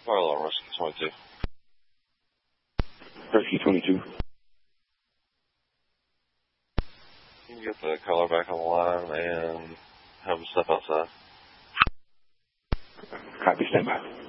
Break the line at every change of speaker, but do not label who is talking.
Fire alarm, Rescue 22.
Rescue 22.
You can get the caller back on the line and have him step outside.
Copy, stand by.